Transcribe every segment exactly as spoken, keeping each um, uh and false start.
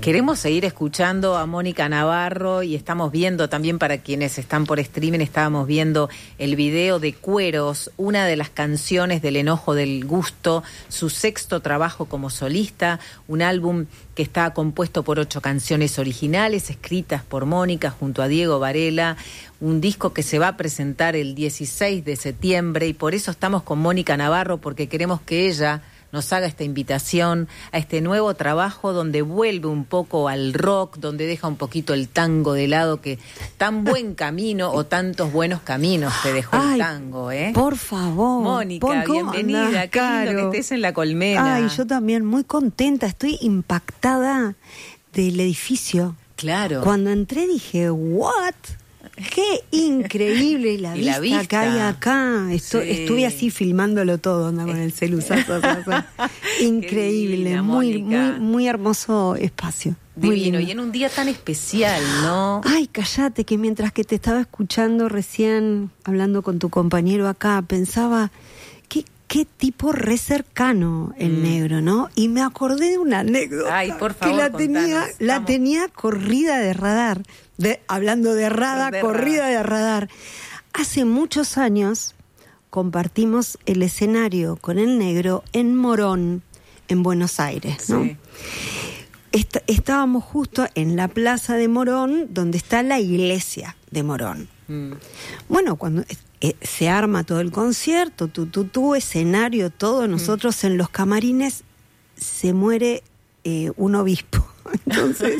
Queremos seguir escuchando a Mónica Navarro y estamos viendo también, para quienes están por streaming, estábamos viendo el video de Cueros, una de las canciones del Enojo del Gusto, su sexto trabajo como solista, un álbum que está compuesto por ocho canciones originales escritas por Mónica junto a Diego Varela, un disco que se va a presentar el dieciséis de septiembre y por eso estamos con Mónica Navarro, porque queremos que ella nos haga esta invitación a este nuevo trabajo donde vuelve un poco al rock, donde deja un poquito el tango de lado, que tan buen camino o tantos buenos caminos te dejó Ay, el tango, ¿eh? Por favor. Mónica, por, bienvenida, andás, qué Caro? lindo que estés en La Colmena. Ay, yo también, muy contenta, estoy impactada del edificio. Claro. Cuando entré dije, ¿what? ¡Qué increíble! La, y vista, la vista que hay acá. Estu- sí. Estuve así filmándolo todo, anda con el celular. Increíble, divina, muy, muy, Mónica. muy hermoso espacio. Muy Divino, lindo. y en un día tan especial, ¿no? Ay, cállate, que mientras que te estaba escuchando recién, hablando con tu compañero acá, pensaba, qué, qué tipo re cercano el Mm. negro, ¿no? Y me acordé de una anécdota. Ay, por favor, que la tenía, contanos. la Vamos. tenía corrida de radar. De, hablando de radar, De corrida radar. de radar. Hace muchos años compartimos el escenario con el negro en Morón, en Buenos Aires, ¿no? Sí. Est- estábamos justo en la plaza de Morón, donde está la iglesia de Morón. Mm. Bueno, cuando eh, se arma todo el concierto, tu, tu, tu escenario, todo, nosotros mm. en los camarines, se muere eh, un obispo. Entonces,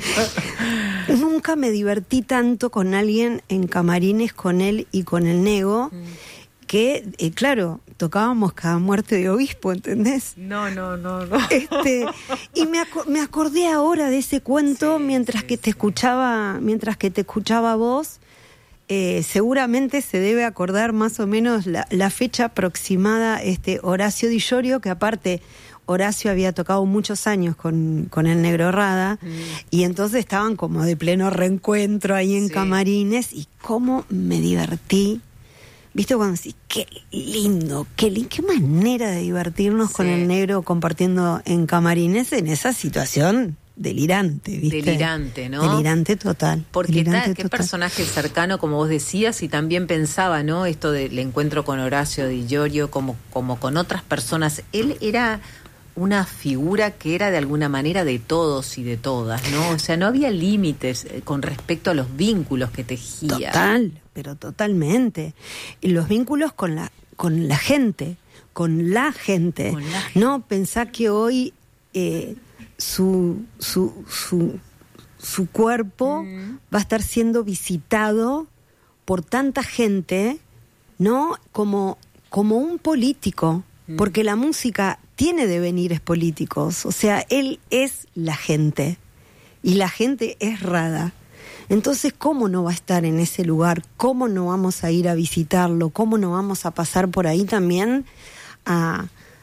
nunca me divertí tanto con alguien en camarines, con él y con el nego, mm. que, eh, claro, tocábamos cada muerte de obispo, ¿entendés? No, no, no, no. Este, y me, aco- me acordé ahora de ese cuento Sí, mientras sí, que te sí. escuchaba, mientras que te escuchaba vos. Eh, seguramente se debe acordar más o menos la, la fecha aproximada, este Horacio Di Llorio, que aparte Horacio había tocado muchos años con, con el Negro Rada, mm. y entonces estaban como de pleno reencuentro ahí en Sí. camarines, y cómo me divertí. ¿Viste cuando decís, qué lindo, qué, li- qué manera de divertirnos Sí. con el negro compartiendo en camarines en esa situación delirante, ¿viste? Delirante, ¿no? Delirante total. Porque delirante tal, qué total. personaje cercano, como vos decías, y también pensaba, ¿no? Esto del encuentro con Horacio Di Llorio, como, como con otras personas. Él era una figura que era de alguna manera de todos y de todas, ¿no? O sea, no había límites eh, con respecto a los vínculos que tejía. Total, pero totalmente. Y los vínculos con la, con la gente, con la gente. Con la gente. No, pensá que hoy eh, su, su, su, su cuerpo Mm. va a estar siendo visitado por tanta gente, ¿no? Como, como un político, mm. porque la música tiene devenires políticos, o sea, él es la gente, y la gente es Rada. Entonces, ¿cómo no va a estar en ese lugar? ¿Cómo no vamos a ir a visitarlo? ¿Cómo no vamos a pasar por ahí también a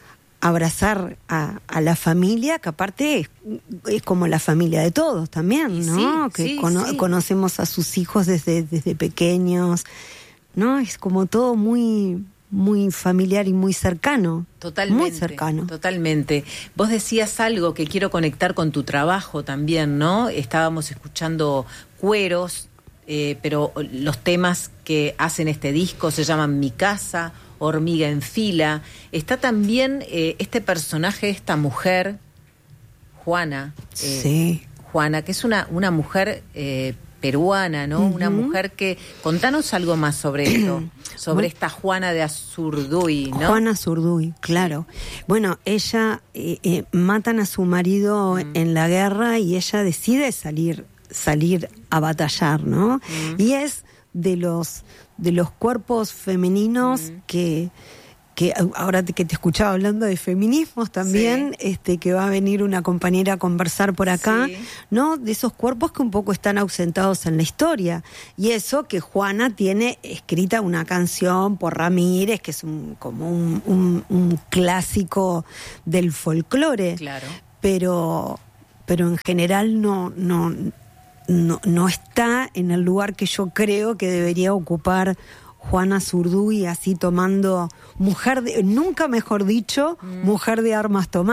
abrazar a, a la familia, que aparte es, es como la familia de todos también, ¿no? Sí, que sí, cono- sí. conocemos a sus hijos desde, desde pequeños, ¿no? Es como todo muy, muy familiar y muy cercano. Totalmente. Muy cercano. Totalmente. Vos decías algo que quiero conectar con tu trabajo también, ¿no? Estábamos escuchando Cueros, eh, pero los temas que hacen este disco se llaman Mi Casa, Hormiga en Fila. Está también eh, este personaje, esta mujer, Juana. eh, Sí. Juana, que es una, una mujer eh, peruana, ¿no? Uh-huh. Una mujer que... Contanos algo más sobre esto, sobre esta Juana de Azurduy, ¿no? Juana Zurduy, claro. Bueno, ella eh, eh, matan a su marido mm. en la guerra y ella decide salir salir a batallar, ¿no? Mm. Y es de los de los cuerpos femeninos mm. que que ahora que te escuchaba hablando de feminismos también, sí. este que va a venir una compañera a conversar por acá, sí. ¿no? De esos cuerpos que un poco están ausentados en la historia. Y eso que Juana tiene escrita una canción por Ramírez, que es un, como un, un, un clásico del folclore. Claro. Pero, pero en general no, no, no, no está en el lugar que yo creo que debería ocupar Juana Zurduy, así tomando mujer de, nunca mejor dicho, mm. mujer de armas tomar.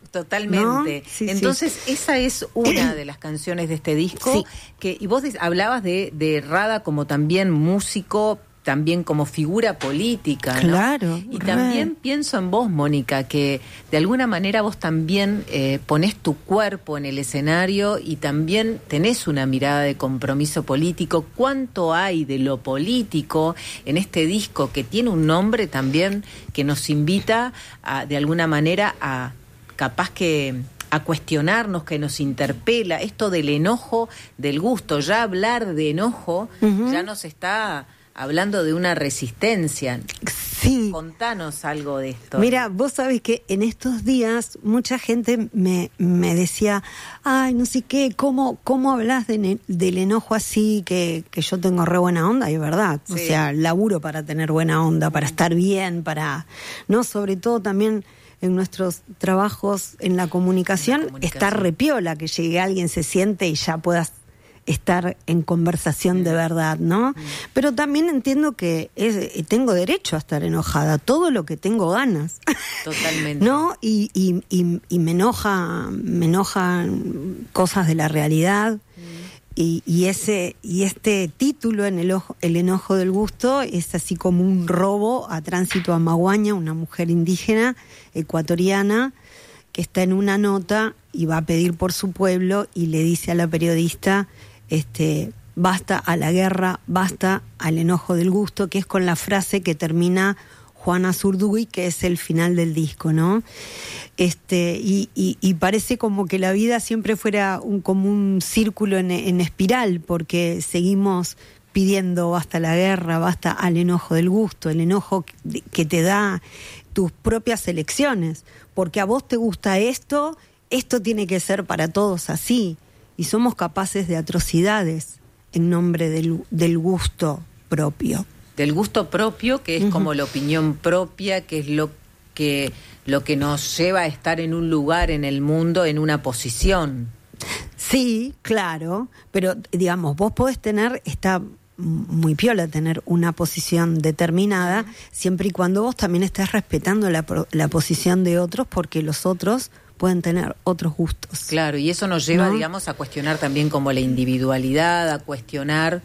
Totalmente. ¿No? Sí, Entonces, sí. esa es una de las canciones de este disco. Sí. Que, y vos hablabas de, de Rada como también músico, también como figura política, ¿no? Claro. Y re. también pienso en vos, Mónica, que de alguna manera vos también eh, ponés tu cuerpo en el escenario y también tenés una mirada de compromiso político. ¿Cuánto hay de lo político en este disco que tiene un nombre también que nos invita a, de alguna manera a capaz que a cuestionarnos, que nos interpela esto del enojo, del gusto? Ya hablar de enojo uh-huh. ya nos está hablando de una resistencia. Sí. Contanos algo de esto. Mira, vos sabés que en estos días mucha gente me, me decía, ay, no sé qué, ¿cómo, cómo hablas de, del enojo así, que, que yo tengo re buena onda? Y es verdad, sí. O sea, laburo para tener buena onda, para estar bien, para, ¿no? Sobre todo también en nuestros trabajos en la comunicación, la comunicación. Está re piola que llegue alguien, se siente y ya puedas estar en conversación de verdad, ¿no? Mm. Pero también entiendo que es, tengo derecho a estar enojada, todo lo que tengo ganas. Totalmente. ¿No? Y, y, y, y me enoja, me enojan cosas de la realidad. Mm. Y, y ese y este título en el, ojo, el enojo del gusto es así como un robo a Tránsito Amaguaña, una mujer indígena ecuatoriana que está en una nota y va a pedir por su pueblo y le dice a la periodista, este, basta a la guerra, basta al enojo del gusto, que es con la frase que termina Juana Zurduy, que es el final del disco, ¿no? Este, y, y, y parece como que la vida siempre fuera un, como un círculo en, en espiral, porque seguimos pidiendo basta la guerra, basta al enojo del gusto, el enojo que, que te da tus propias elecciones, porque a vos te gusta esto, esto tiene que ser para todos así, y somos capaces de atrocidades en nombre del, del gusto propio. Del gusto propio, que es uh-huh. como la opinión propia, que es lo que, lo que nos lleva a estar en un lugar en el mundo, en una posición. Sí, claro, pero digamos, vos podés tener, está muy piola tener una posición determinada, uh-huh. siempre y cuando vos también estés respetando la, la posición de otros, porque los otros pueden tener otros gustos. Claro, y eso nos lleva, ¿no? digamos, a cuestionar también como la individualidad, a cuestionar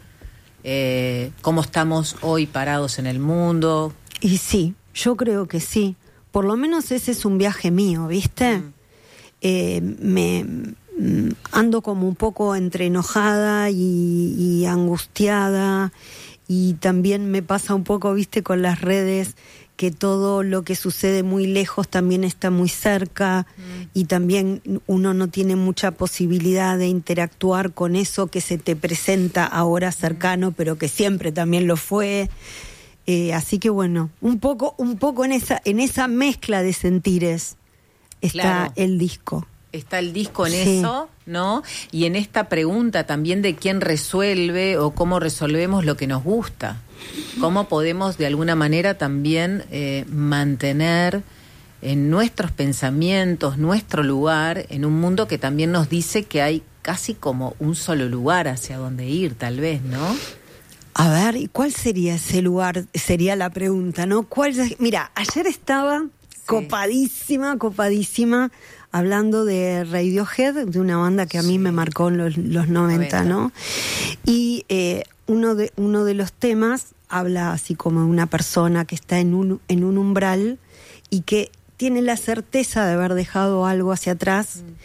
eh, cómo estamos hoy parados en el mundo. Y sí, yo creo que sí. Por lo menos ese es un viaje mío, ¿viste? Mm. Eh, me ando como un poco entre enojada y, y angustiada, y también me pasa un poco, ¿viste? Con las redes, que todo lo que sucede muy lejos también está muy cerca, mm. y también uno no tiene mucha posibilidad de interactuar con eso que se te presenta ahora cercano, mm. pero que siempre también lo fue. Eh, así que bueno, un poco, un poco en esa, en esa mezcla de sentires está claro. el disco. Está el disco en sí. eso, ¿no? Y en esta pregunta también de quién resuelve o cómo resolvemos lo que nos gusta. Cómo podemos de alguna manera también eh, mantener en nuestros pensamientos, nuestro lugar, en un mundo que también nos dice que hay casi como un solo lugar hacia donde ir, tal vez, ¿no? A ver, ¿y cuál sería ese lugar? Sería la pregunta, ¿no? ¿Cuál? Mira, ayer estaba sí. copadísima, copadísima, hablando de Radiohead, de una banda que a mí sí. me marcó en los, los noventa, noventa, ¿no? Y eh, uno de uno de los temas habla así como de una persona que está en un, en un umbral y que tiene la certeza de haber dejado algo hacia atrás mm.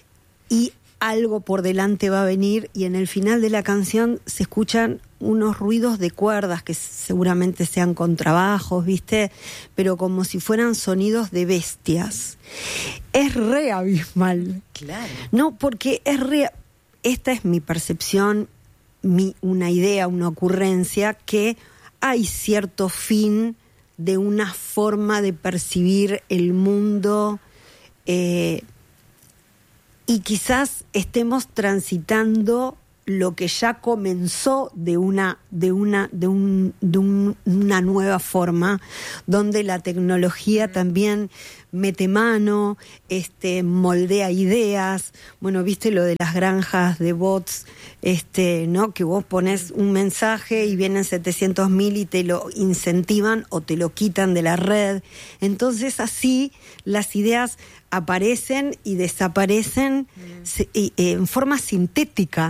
y algo por delante va a venir, y en el final de la canción se escuchan unos ruidos de cuerdas que seguramente sean contrabajos, ¿viste? Pero como si fueran sonidos de bestias. Es re abismal. Claro. No, porque es re... Esta es mi percepción, mi, una idea, una ocurrencia, que hay cierto fin de una forma de percibir el mundo, eh, y quizás estemos transitando lo que ya comenzó de una de una de un de un, una nueva forma, donde la tecnología también mete mano, este moldea ideas. Bueno, viste lo de las granjas de bots, este, ¿no? Que vos pones un mensaje y vienen setecientos mil y te lo incentivan o te lo quitan de la red. Entonces así las ideas aparecen y desaparecen mm. se, y, eh, en forma sintética.